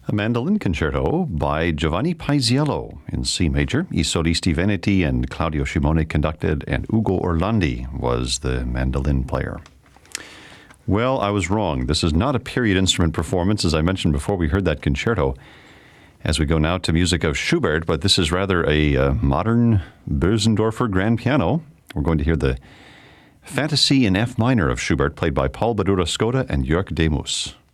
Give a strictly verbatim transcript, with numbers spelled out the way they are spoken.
A mandolin concerto by Giovanni Paisiello in C major. I solisti Veneti and Claudio Scimone conducted, and Ugo Orlandi was the mandolin player. Well, I was wrong. This is not a period instrument performance. As I mentioned before, we heard that concerto. As we go now to music of Schubert, but this is rather a uh, modern Bösendorfer grand piano. We're going to hear the Fantasy in F minor of Schubert, played by Paul Badura Skoda and Jörg Demus.